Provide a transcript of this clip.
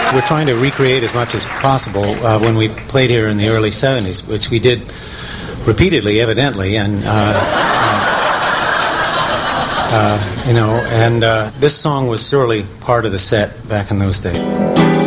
We're trying to recreate as much as possible when we played here in the early 70s, which we did repeatedly, evidently, and this song was surely part of the set back in those days.